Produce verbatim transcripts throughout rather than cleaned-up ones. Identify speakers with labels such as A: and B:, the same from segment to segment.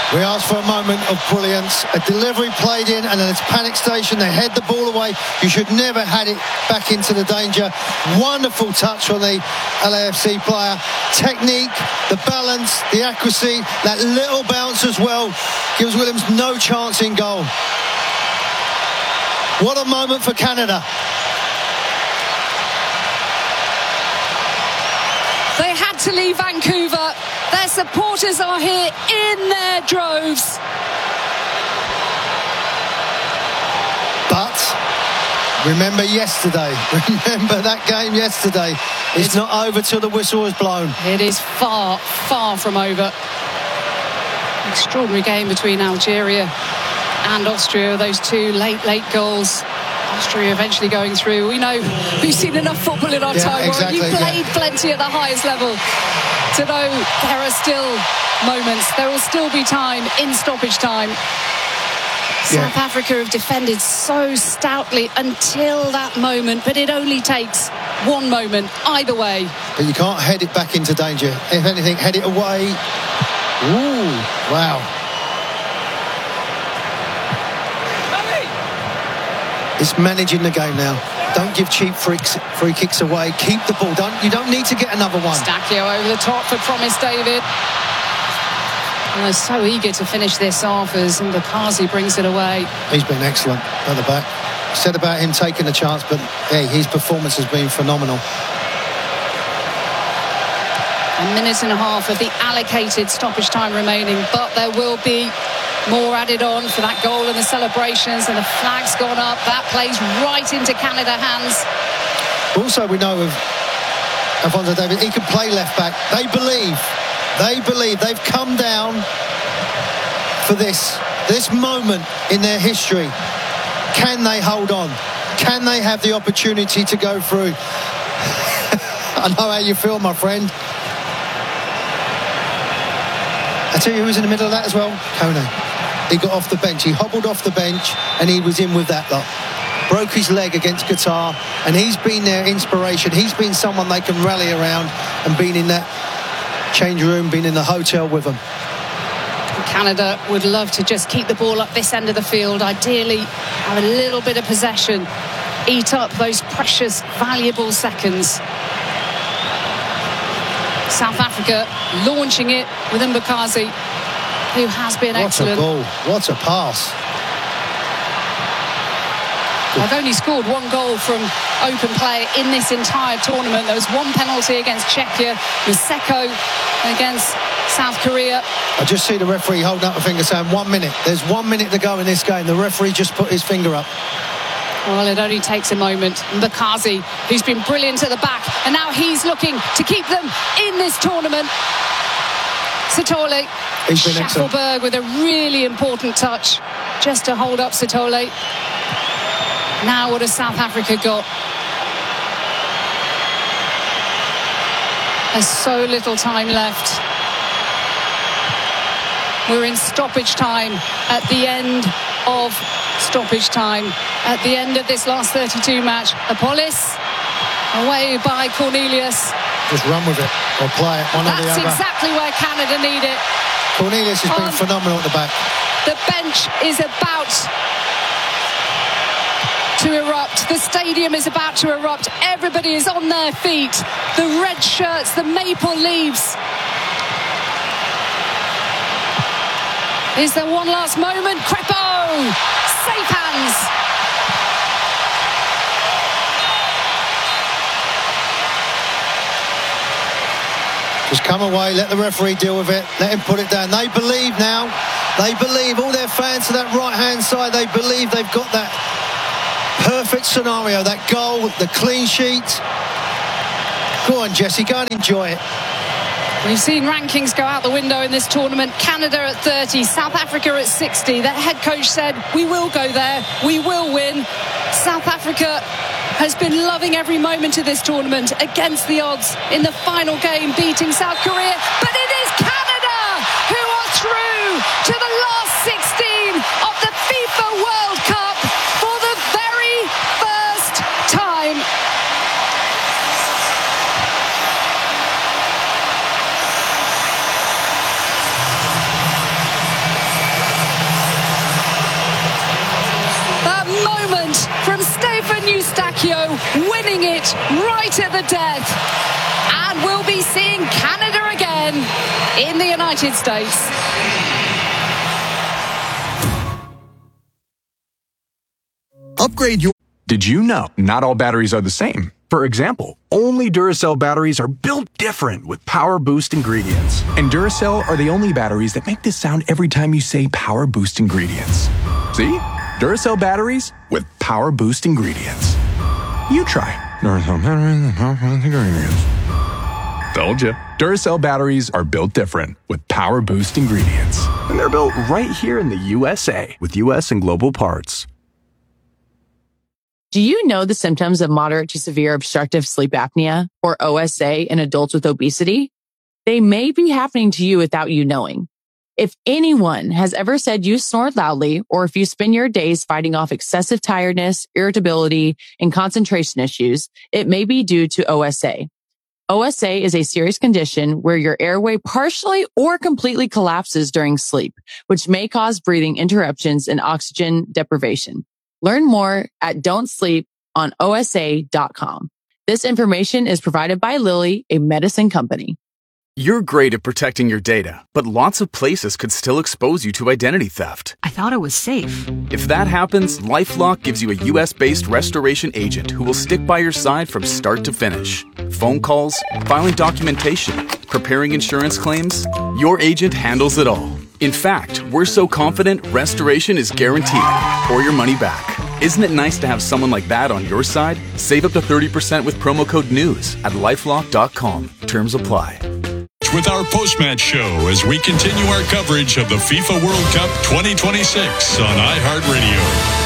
A: We asked for a moment of brilliance, a delivery played in, and then it's panic station. They head the ball away. You should never had it back into the danger. Wonderful touch from the L A F C player. Technique, the balance, the accuracy, that little bounce as well gives Williams no chance in goal. What a moment for Canada.
B: They had to leave Vancouver. Their supporters are here in their droves.
A: But remember yesterday. Remember that game yesterday. It's, it's not over till the whistle is blown.
B: It is far, far from over. Extraordinary game between Algeria and Austria. Those two late, late goals. Austria eventually going through. We know we've seen enough football in our
A: yeah,
B: time.
A: Exactly,
B: You've played
A: yeah.
B: plenty at the highest level to know there are still moments. There will still be time in stoppage time. Yeah. South Africa have defended so stoutly until that moment, but it only takes one moment either way.
A: But you can't head it back into danger. If anything, head it away. Ooh, wow. It's managing the game now. Don't give cheap freaks, free kicks away. Keep the ball. Don't you don't need to get another one.
B: Stacchio over the top for Promise David. And they're so eager to finish this off as Mbakazi brings it away.
A: He's been excellent at the back. Said about him taking the chance, but hey, his performance has been phenomenal.
B: A minute and a half of the allocated stoppage time remaining, but there will be more added on for that goal and the celebrations, and the flag's gone up. That plays right into Canada hands.
A: Also, we know of Alphonso Davies, he can play left back. They believe, they believe, they've come down for this, this moment in their history. Can they hold on? Can they have the opportunity to go through? I know how you feel, my friend. I tell you who was in the middle of that as well? Kone. He got off the bench. He hobbled off the bench and he was in with that lot. Broke his leg against Qatar, and he's been their inspiration. He's been someone they can rally around, and been in that change room, been in the hotel with them.
B: Canada would love to just keep the ball up this end of the field. Ideally, have a little bit of possession. Eat up those precious, valuable seconds. South Africa launching it with Mbakazi, who has been
A: what
B: excellent.
A: What a goal, what a pass.
B: They've only scored one goal from open play in this entire tournament. There was one penalty against Czechia, Museko against South Korea.
A: I just see the referee holding up a finger saying one minute. There's one minute to go in this game. The referee just put his finger up.
B: Well, it only takes a moment. Mbakazi, who's been brilliant at the back, and now he's looking to keep them in this tournament. Sithole, Schaffelberg with a really important touch just to hold up Sithole. Now what has South Africa got? There's so little time left. We're in stoppage time at the end of stoppage time. At the end of this last thirty-two match. Apolis away by Cornelius.
A: Just run with it or play it, one or the other.
B: That's exactly where Canada need it.
A: Cornelius has been um, phenomenal at the back.
B: The bench is about to erupt. The stadium is about to erupt. Everybody is on their feet. The red shirts, the maple leaves. Is there one last moment? Crepeau! Safe hands.
A: Just come away, let the referee deal with it, let him put it down. They believe now, they believe, all their fans to that right-hand side, they believe they've got that perfect scenario, that goal, the clean sheet. Go on, Jesse, go and enjoy it.
B: We've seen rankings go out the window in this tournament. Canada at thirty, South Africa at sixty. Their head coach said, we will go there, we will win. South Africa has been loving every moment of this tournament against the odds in the final game, beating South Korea. But it is Canada who are through to the last sixteen of the FIFA World Cup for the very first time. winning it right at the death. And we'll be seeing Canada again in the United States.
C: Upgrade your... Did you know not all batteries are the same? For example, only Duracell batteries are built different with Power Boost ingredients. And Duracell are the only batteries that make this sound every time you say Power Boost ingredients. See? Duracell batteries with Power Boost ingredients. You try. Duracell batteries with Power Boost ingredients. Told you. Duracell batteries are built different with Power Boost ingredients. And they're built right here in the U S A with U S and global parts.
D: Do you know the symptoms of moderate to severe obstructive sleep apnea, or O S A, in adults with obesity? They may be happening to you without you knowing. If anyone has ever said you snore loudly, or if you spend your days fighting off excessive tiredness, irritability, and concentration issues, it may be due to O S A. O S A is a serious condition where your airway partially or completely collapses during sleep, which may cause breathing interruptions and oxygen deprivation. Learn more at don't sleep on O S A dot com. This information is provided by Lilly, a medicine company.
E: You're great at protecting your data, but lots of places could still expose you to identity theft.
F: I thought it was safe.
E: If that happens, LifeLock gives you a U S-based restoration agent who will stick by your side from start to finish. Phone calls, filing documentation, preparing insurance claims, your agent handles it all. In fact, we're so confident restoration is guaranteed or your money back. Isn't it nice to have someone like that on your side? Save up to thirty percent with promo code NEWS at lifelock dot com. Terms apply.
G: With our post-match show as we continue our coverage of the FIFA World Cup twenty twenty-six on iHeartRadio.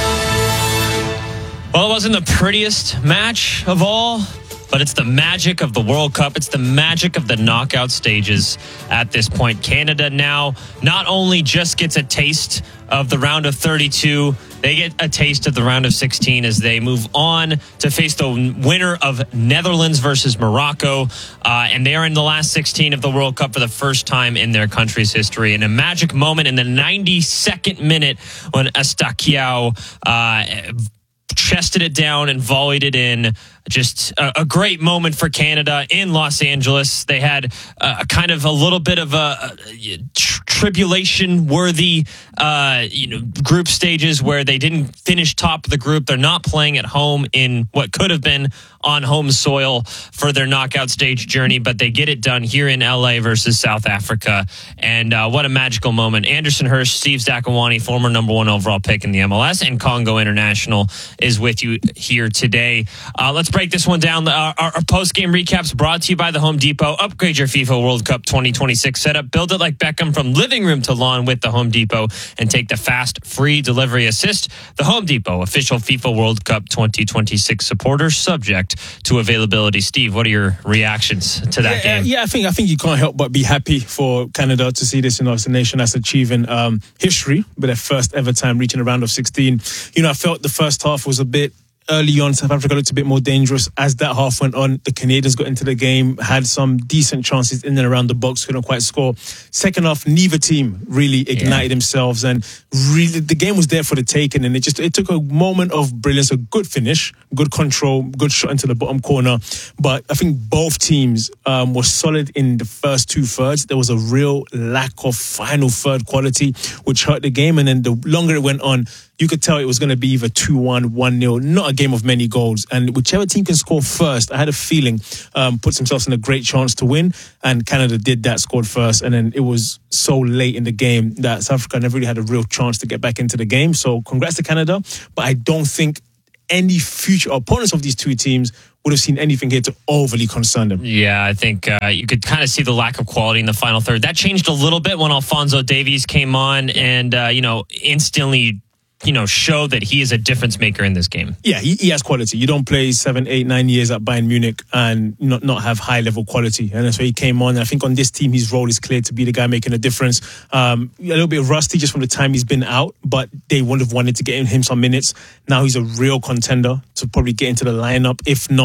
H: Well, it wasn't the prettiest match of all, but it's the magic of the World Cup. It's the magic of the knockout stages at this point. Canada now not only just gets a taste of the round of thirty-two, they get a taste of the round of sixteen as they move on to face the winner of Netherlands versus Morocco. Uh, and they are in the last sixteen of the World Cup for the first time in their country's history. And a magic moment in the ninety-second minute when Estaquiao uh, chested it down and volleyed it in. Just a, a great moment for Canada in Los Angeles. They had uh, kind of a little bit of a, a tr- tribulation-worthy, uh, you know, group stages where they didn't finish top of the group. They're not playing at home in what could have been on home soil for their knockout stage journey, but they get it done here in L A versus South Africa. And uh, what a magical moment. Anderson Hirsch, Steve Zakawani, former number one overall pick in the M L S, and Congo International is with you here today. Uh, let's break this one down. Our, our post-game recaps brought to you by the Home Depot. Upgrade your FIFA World Cup twenty twenty-six setup. Build it like Beckham from living room to lawn with the Home Depot and take the fast, free delivery assist. The Home Depot, official FIFA World Cup twenty twenty-six supporter, subject to availability. Steve, what are your reactions to that
I: yeah,
H: game?
I: Yeah, I think I think you can't help but be happy for Canada to see this, you know, as a nation that's achieving um, history with their first ever time reaching a round of sixteen. You know, I felt the first half was a bit early on. South Africa looked a bit more dangerous. As that half went on, the Canadians got into the game, had some decent chances in and around the box, couldn't quite score. Second half, neither team really ignited yeah. themselves, and really the game was there for the taking. And it just it took a moment of brilliance, a good finish, good control, good shot into the bottom corner. But I think both teams um, were solid in the first two thirds. There was a real lack of final third quality, which hurt the game. And then the longer it went on, you could tell it was going to be either two one, one nil, not a game of many goals. And whichever team can score first, I had a feeling, um, puts themselves in a great chance to win. And Canada did that, scored first. And then it was so late in the game that South Africa never really had a real chance to get back into the game. So congrats to Canada. But I don't think any future opponents of these two teams would have seen anything here to overly concern them.
H: Yeah, I think uh, you could kind of see the lack of quality in the final third. That changed a little bit when Alphonso Davies came on and, uh, you know, instantly you know, show that he is a difference maker in this game.
I: Yeah, he, he has quality. You don't play seven, eight, nine years at Bayern Munich and not, not have high level quality. And that's why he came on. And I think on this team, his role is clear to be the guy making a difference. Um, a little bit rusty just from the time he's been out, but they would have wanted to get him some minutes. Now he's a real contender to probably get into the lineup. If not,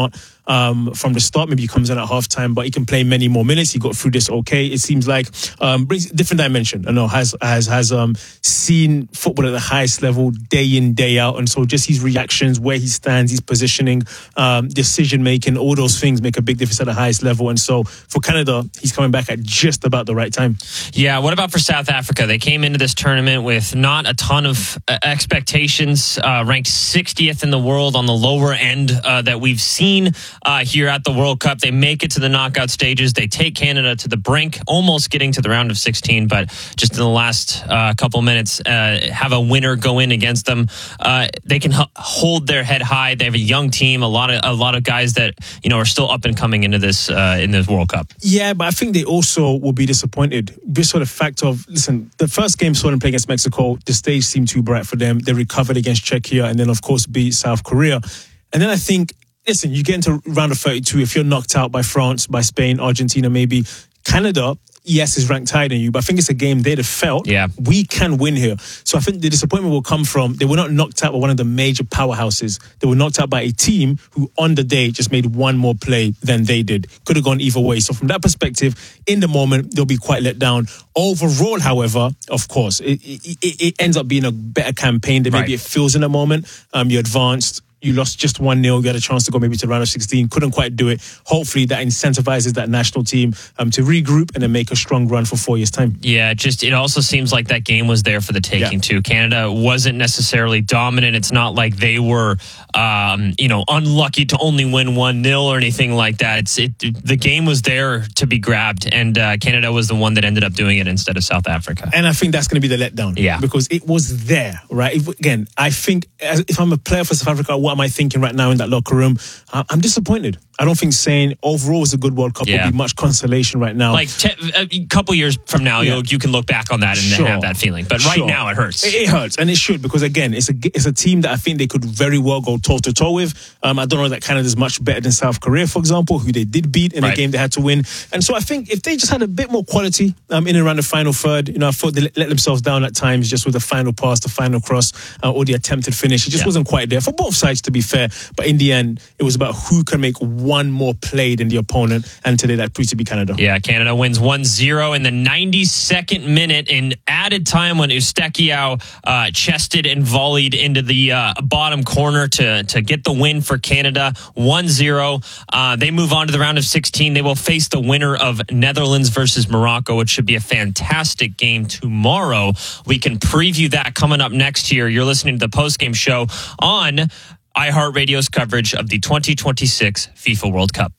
I: um, from the start. Maybe he comes in at halftime, but he can play many more minutes. He got through this okay. It seems like um, brings a different dimension. I know has has has um, seen football at the highest level day in, day out, and so just his reactions, where he stands, his positioning, um, decision making, all those things make a big difference at the highest level. And so for Canada, he's coming back at just about the right time.
H: Yeah, what about for South Africa? They came into this tournament with not a ton of uh, expectations, uh, ranked sixtieth in the world on the lower end uh, that we've seen uh, here at the World Cup. They make it to the knockout stages. They take Canada to the brink, almost getting to the round of sixteen, but just in the last uh, couple minutes, uh, have a winner go in against them. Uh, they can h- hold their head high. They have a young team, a lot of a lot of guys that you know are still up and coming into this uh, in this World Cup.
I: Yeah, but I think they also will be disappointed just for the fact of, listen, the first game saw them play against Mexico. The stage seemed too bright for them. They recovered against Czechia and then, of course, beat South Korea. And then I think, listen, you get into round of thirty-two, if you're knocked out by France, by Spain, Argentina, maybe Canada, yes, is ranked higher than you, but I think it's a game they'd have felt,
H: yeah,
I: we can win here. So I think the disappointment will come from, they were not knocked out by one of the major powerhouses. They were knocked out by a team who on the day just made one more play than they did. Could have gone either way. So from that perspective, in the moment, they'll be quite let down. Overall, however, of course, it, it, it ends up being a better campaign than maybe
H: right.
I: it feels in the moment. Um, you advanced. You lost just one nil. You had a chance to go maybe to the round of sixteen. Couldn't quite do it. Hopefully that incentivizes that national team um, to regroup and then make a strong run for four years' time.
H: Yeah, just it also seems like that game was there for the taking, yeah. too. Canada wasn't necessarily dominant. It's not like they were, um, you know, unlucky to only win one nil or anything like that. It's it, the game was there to be grabbed, and uh, Canada was the one that ended up doing it instead of South Africa.
I: And I think that's going to be the letdown.
H: Yeah.
I: Because it was there, right? If, again, I think as, if I'm a player for South Africa, what am I thinking right now in that locker room? I'm disappointed. I don't think saying overall was a good World Cup
H: yeah.
I: will be much consolation right now.
H: Like te- a couple years from now, yeah. you'll, you can look back on that and
I: sure.
H: have that feeling. But right
I: sure.
H: now, it hurts.
I: It, it hurts, and it should, because again, it's a it's a team that I think they could very well go toe to toe with. Um, I don't know that Canada's much better than South Korea, for example, who they did beat in
H: right.
I: a game they had to win. And so I think if they just had a bit more quality um, in and around the final third, you know, I thought they let, let themselves down at times just with the final pass, the final cross, uh, or the attempted finish. It just yeah. wasn't quite there for both sides, to be fair. But in the end, it was about who can make one more play than the opponent, and today that proved to be Canada.
H: Yeah, Canada wins one zero in the ninety-second minute in added time when Eustachiou uh, chested and volleyed into the uh, bottom corner to, to get the win for Canada. one zero. Uh, they move on to the round of sixteen. They will face the winner of Netherlands versus Morocco, which should be a fantastic game tomorrow. We can preview that coming up next year. You're listening to the postgame show on iHeartRadio's coverage of the twenty twenty-six FIFA World Cup.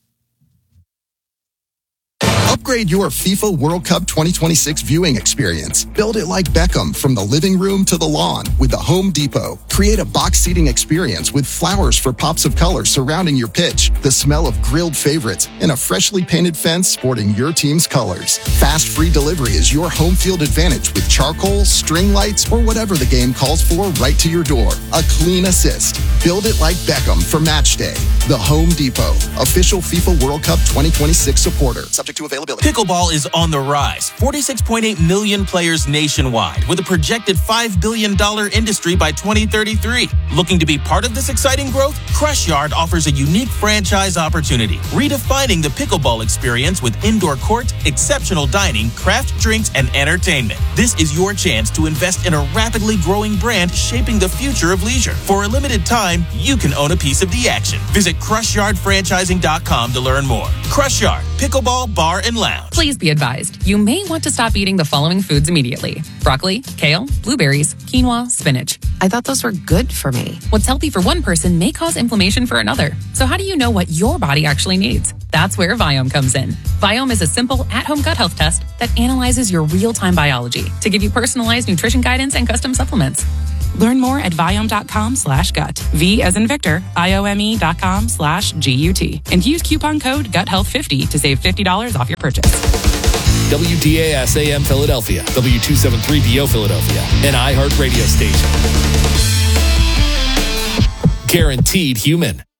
F: Upgrade your FIFA World Cup twenty twenty-six viewing experience. Build it like Beckham from the living room to the lawn with the Home Depot. Create a box seating experience with flowers for pops of color surrounding your pitch, the smell of grilled favorites, and a freshly painted fence sporting your team's colors. Fast free delivery is your home field advantage with charcoal, string lights, or whatever the game calls for right to your door. A clean assist. Build it like Beckham for match day. The Home Depot, official FIFA World Cup twenty twenty-six supporter. Subject to availability.
J: Pickleball is on the rise. forty-six point eight million players nationwide with a projected five billion dollars industry by twenty thirty-three. Looking to be part of this exciting growth? Crush Yard offers a unique franchise opportunity, redefining the pickleball experience with indoor court, exceptional dining, craft drinks, and entertainment. This is your chance to invest in a rapidly growing brand shaping the future of leisure. For a limited time, you can own a piece of the action. Visit crush yard franchising dot com to learn more. Crush Yard, pickleball, bar, and lounge.
K: Please be advised, you may want to stop eating the following foods immediately: broccoli, kale, blueberries, quinoa, spinach.
L: I thought those were good for me.
K: What's healthy for one person may cause inflammation for another. So how do you know what your body actually needs? That's where Viome comes in. Viome is a simple at-home gut health test that analyzes your real-time biology to give you personalized nutrition guidance and custom supplements. Learn more at Viome.com slash gut. V as in Victor, I-O-M-E dot com slash G-U-T. And use coupon code gut health fifty to save fifty dollars off your purchase.
M: W D A S A M Philadelphia, W two seventy-three B O Philadelphia, an iHeart radio station. Guaranteed human.